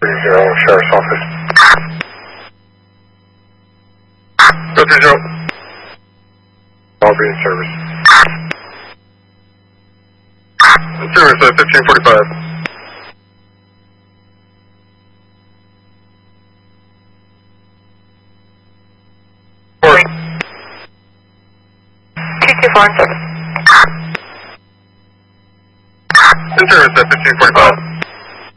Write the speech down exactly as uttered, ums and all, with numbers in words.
three zero, Sheriff's Office. Go three zero. Aubrey in service. Service at fifteen forty-five. Four. two two four in service. In service at fifteen forty-five.